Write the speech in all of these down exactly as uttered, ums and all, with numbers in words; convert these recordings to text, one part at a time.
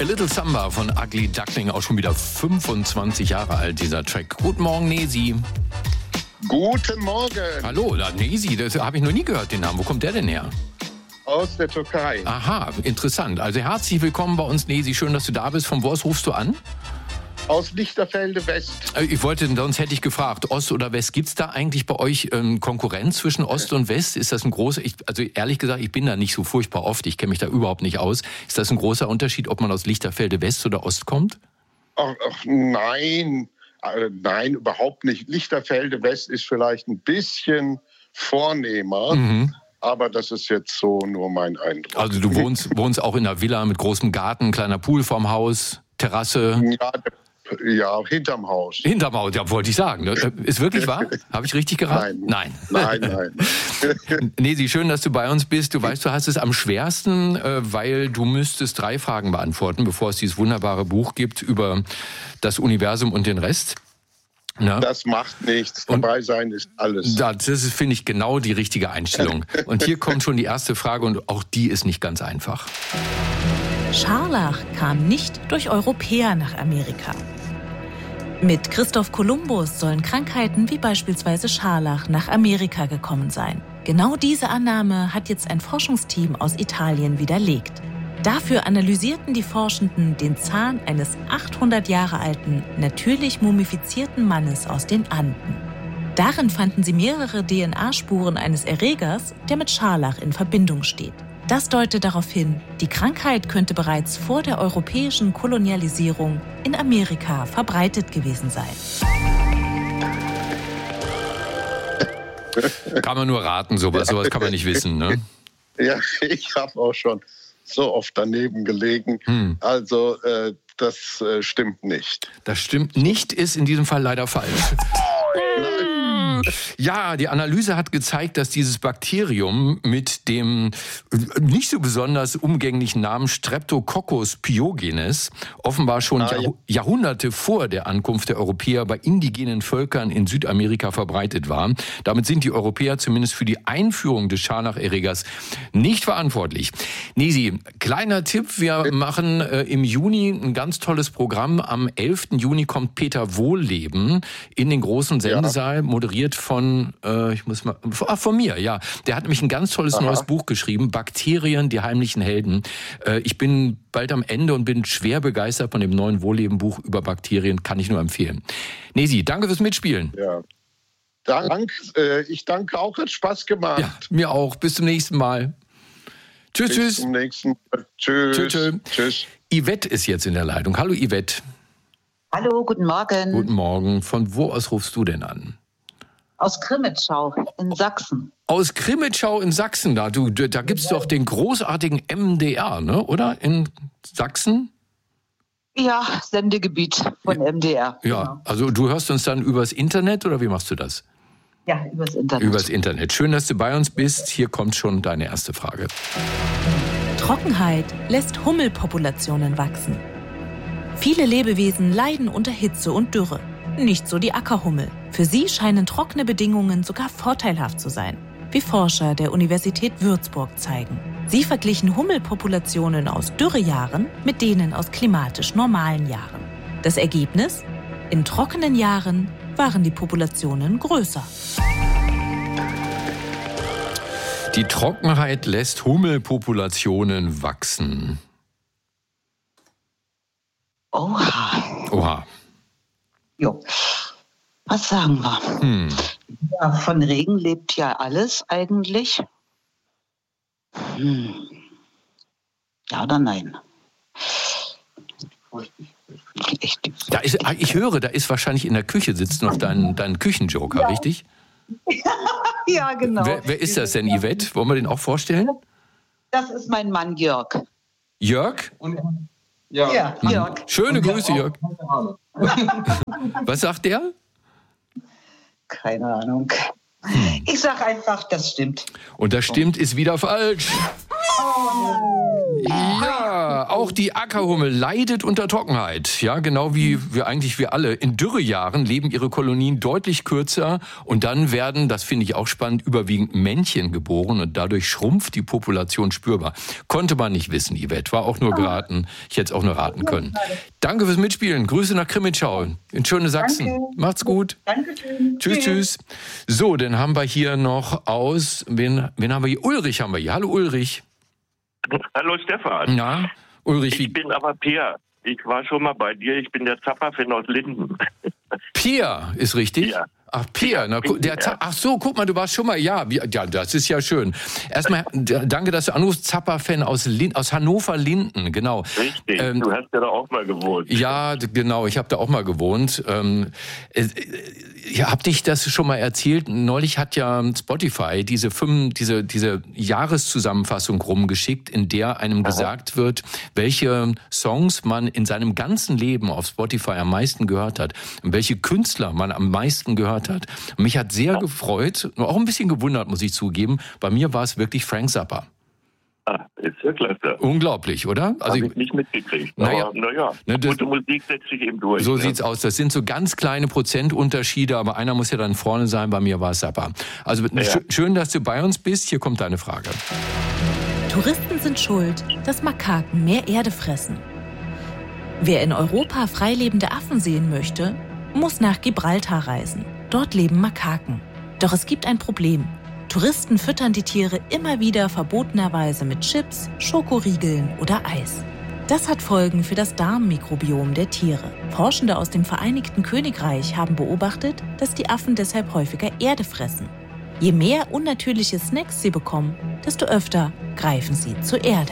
A Little Samba von Ugly Duckling, auch schon wieder fünfundzwanzig Jahre alt, dieser Track. Guten Morgen, Nesi. Guten Morgen. Hallo, na, Nesi, das habe ich noch nie gehört, den Namen. Wo kommt der denn her? Aus der Türkei. Aha, interessant. Also herzlich willkommen bei uns, Nesi. Schön, dass du da bist. Von wo aus rufst du an? Aus Lichterfelde West. Ich wollte, sonst hätte ich gefragt, Ost oder West. Gibt es da eigentlich bei euch ähm, Konkurrenz zwischen Ost und West? Ist das ein großer, ich, also ehrlich gesagt, ich bin da nicht so furchtbar oft, ich kenne mich da überhaupt nicht aus. Ist das ein großer Unterschied, ob man aus Lichterfelde West oder Ost kommt? Ach, ach nein, äh, nein, überhaupt nicht. Lichterfelde West ist vielleicht ein bisschen vornehmer. Mhm. Aber das ist jetzt so nur mein Eindruck. Also du wohnst, wohnst auch in einer Villa mit großem Garten, kleiner Pool vorm Haus, Terrasse? Ja, ja, hinterm Haus. Hinterm Haus, ja, wollte ich sagen. Ist wirklich wahr? Habe ich richtig geraten? Nein. Nein, nein. nein. Nesi, schön, dass du bei uns bist. Du weißt, du hast es am schwersten, weil du müsstest drei Fragen beantworten, bevor es dieses wunderbare Buch gibt über das Universum und den Rest. Na? Das macht nichts. Dabei sein ist alles. Das ist, finde ich, genau die richtige Einstellung. Und hier kommt schon die erste Frage und auch die ist nicht ganz einfach. Scharlach kam nicht durch Europäer nach Amerika. Mit Christoph Kolumbus sollen Krankheiten wie beispielsweise Scharlach nach Amerika gekommen sein. Genau diese Annahme hat jetzt ein Forschungsteam aus Italien widerlegt. Dafür analysierten die Forschenden den Zahn eines achthundert Jahre alten, natürlich mumifizierten Mannes aus den Anden. Darin fanden sie mehrere D N A-Spuren eines Erregers, der mit Scharlach in Verbindung steht. Das deutet darauf hin, die Krankheit könnte bereits vor der europäischen Kolonialisierung in Amerika verbreitet gewesen sein. Kann man nur raten, sowas, sowas kann man nicht wissen, ne? Ja, ich habe auch schon so oft daneben gelegen. Hm. Also äh, das äh, stimmt nicht. Das stimmt nicht, ist in diesem Fall leider falsch. Ja, die Analyse hat gezeigt, dass dieses Bakterium mit dem nicht so besonders umgänglichen Namen Streptococcus pyogenes offenbar schon ah, ja. Jahrhunderte vor der Ankunft der Europäer bei indigenen Völkern in Südamerika verbreitet war. Damit sind die Europäer zumindest für die Einführung des Scharlacherregers nicht verantwortlich. Nesi, kleiner Tipp, wir machen äh, im Juni ein ganz tolles Programm. Am elften Juni kommt Peter Wohlleben in den großen Sendesaal, ja. moderiert von, äh, ich muss mal, ach, von mir, ja. Der hat nämlich ein ganz tolles Aha. neues Buch geschrieben, Bakterien, die heimlichen Helden. Äh, ich bin bald am Ende und bin schwer begeistert von dem neuen Wohlleben-Buch über Bakterien, kann ich nur empfehlen. Nesi, danke fürs Mitspielen. Ja. Dank, äh, ich danke auch, hat Spaß gemacht. Ja, mir auch. Bis zum nächsten Mal. Tschüss, Bis tschüss. Bis zum nächsten Mal. Tschüss. Tschüss, tschüss. Tschüss. Yvette ist jetzt in der Leitung. Hallo, Yvette. Hallo, guten Morgen. Guten Morgen. Von wo aus rufst du denn an? Aus Krimitschau in Sachsen. Aus Krimitschau in Sachsen, da, du, da gibt es doch den großartigen M D R, ne? Oder? In Sachsen? Ja, Sendegebiet von ja. M D R. Ja, genau. Also du hörst uns dann übers Internet oder wie machst du das? Ja, übers Internet. Übers Internet. Schön, dass du bei uns bist. Hier kommt schon deine erste Frage. Trockenheit lässt Hummelpopulationen wachsen. Viele Lebewesen leiden unter Hitze und Dürre. Nicht so die Ackerhummel. Für sie scheinen trockene Bedingungen sogar vorteilhaft zu sein, wie Forscher der Universität Würzburg zeigen. Sie verglichen Hummelpopulationen aus Dürrejahren mit denen aus klimatisch normalen Jahren. Das Ergebnis? In trockenen Jahren waren die Populationen größer. Die Trockenheit lässt Hummelpopulationen wachsen. Oha. Oha. Jo. Was sagen wir? Hm. Ja, von Regen lebt ja alles eigentlich. Hm. Ja oder nein? Da ist, ich höre, da ist wahrscheinlich in der Küche sitzt noch dein, dein Küchenjoker, ja. Richtig? Ja, genau. Wer, wer ist das denn, Yvette? Wollen wir den auch vorstellen? Das ist mein Mann Jörg. Jörg? Und, ja. ja, Jörg. Schöne Und Grüße, Jörg. Was sagt der? Keine Ahnung. Hm. Ich sag einfach, das stimmt. Und das stimmt ist wieder falsch. Oh. Ja. Ja, auch die Ackerhummel leidet unter Trockenheit. Ja, genau wie wir eigentlich wir alle. In Dürrejahren leben ihre Kolonien deutlich kürzer und dann werden, das finde ich auch spannend, überwiegend Männchen geboren und dadurch schrumpft die Population spürbar. Konnte man nicht wissen, Yvette. War auch nur geraten. Ich hätte es auch nur raten können. Danke fürs Mitspielen. Grüße nach Krimitschau in schöne Sachsen. Danke. Macht's gut. Dankeschön. Tschüss, tschüss. So, dann haben wir hier noch aus, wen, wen haben wir hier? Ulrich haben wir hier. Hallo Ulrich. Hallo Stefan. Na, Ulrich, wie... Ich bin aber Peer. Ich war schon mal bei dir. Ich bin der Zappa-Fan aus Linden. Peer ist richtig? Ja. Ach, Peer. Na, der, ach so, guck mal, du warst schon mal. Ja, ja, das ist ja schön. Erstmal danke, dass du anrufst. Zappa-Fan aus, Lin, aus Hannover-Linden, genau. Richtig, ähm, du hast ja da auch mal gewohnt. Ja, genau, ich habe da auch mal gewohnt. Ähm, äh, ja, hab dich das schon mal erzählt? Neulich hat ja Spotify diese fünf, diese, diese Jahreszusammenfassung rumgeschickt, in der einem Aha. gesagt wird, welche Songs man in seinem ganzen Leben auf Spotify am meisten gehört hat und welche Künstler man am meisten gehört hat. Und mich hat sehr gefreut, auch ein bisschen gewundert, muss ich zugeben. Bei mir war es wirklich Frank Zappa. Ah, ist ja klasse. Unglaublich, oder? Also Habe ich nicht mitgekriegt. Naja, aber naja, ne, das, gute Musik setzt sich eben durch. So ne? sieht's aus. Das sind so ganz kleine Prozentunterschiede, aber einer muss ja dann vorne sein. Bei mir war es Zappa. Also ja. sch- schön, dass du bei uns bist. Hier kommt deine Frage. Touristen sind schuld, dass Makaken mehr Erde fressen. Wer in Europa freilebende Affen sehen möchte, muss nach Gibraltar reisen. Dort leben Makaken. Doch es gibt ein Problem. Touristen füttern die Tiere immer wieder verbotenerweise mit Chips, Schokoriegeln oder Eis. Das hat Folgen für das Darmmikrobiom der Tiere. Forschende aus dem Vereinigten Königreich haben beobachtet, dass die Affen deshalb häufiger Erde fressen. Je mehr unnatürliche Snacks sie bekommen, desto öfter greifen sie zur Erde.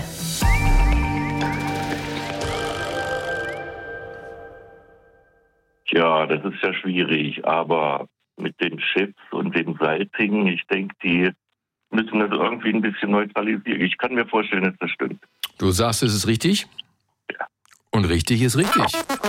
Ja, das ist ja schwierig, aber mit den Chips und den Salzingen, ich denke, die müssen das irgendwie ein bisschen neutralisieren. Ich kann mir vorstellen, dass das stimmt. Du sagst, es ist richtig? Ja. Und richtig ist richtig.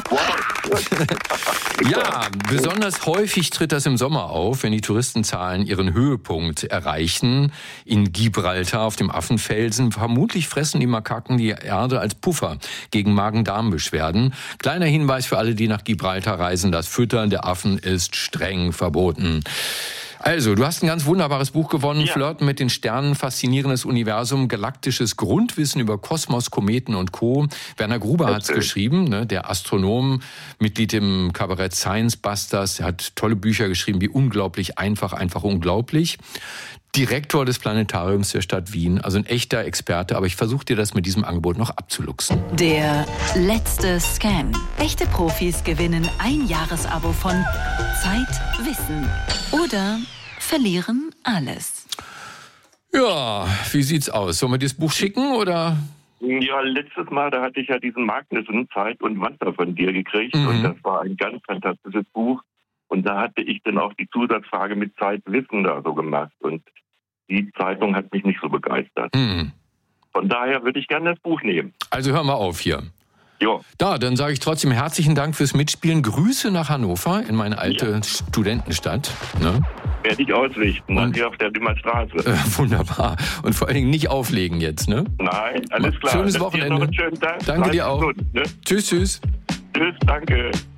Ja, besonders häufig tritt das im Sommer auf, wenn die Touristenzahlen ihren Höhepunkt erreichen. In Gibraltar auf dem Affenfelsen. Vermutlich fressen die Makaken die Erde als Puffer gegen Magen-Darm-Beschwerden. Kleiner Hinweis für alle, die nach Gibraltar reisen. Das Füttern der Affen ist streng verboten. Also, du hast ein ganz wunderbares Buch gewonnen, ja. Flirten mit den Sternen, faszinierendes Universum, galaktisches Grundwissen über Kosmos, Kometen und Co. Werner Gruber hat es geschrieben, ne, der Astronom, Mitglied im Kabarett Science Busters, er hat tolle Bücher geschrieben, wie Unglaublich einfach, einfach unglaublich. Direktor des Planetariums der Stadt Wien, also ein echter Experte, aber ich versuche dir das mit diesem Angebot noch abzuluxen. Der letzte Scan. Echte Profis gewinnen ein Jahresabo von Zeit Wissen oder verlieren alles. Ja, wie sieht's aus? Sollen wir dir das Buch schicken oder? Ja, letztes Mal, da hatte ich ja diesen Magnussen Zeit und Wasser von dir gekriegt mhm. und das war ein ganz fantastisches Buch. Und da hatte ich dann auch die Zusatzfrage mit Zeit Wissen da so gemacht. Und die Zeitung hat mich nicht so begeistert. Hm. Von daher würde ich gerne das Buch nehmen. Also hör mal auf hier. Jo. Da, dann sage ich trotzdem herzlichen Dank fürs Mitspielen. Grüße nach Hannover, in meine alte ja. Studentenstadt. Ne? Werde ich ausrichten, und, hier auf der Dümmer Straße. Äh, wunderbar. Und vor allen Dingen nicht auflegen jetzt, ne? Nein, alles klar. Schönes Wochenende. Noch einen schönen Tag. Danke dir auch. Gut, ne? Tschüss, tschüss. Tschüss, danke.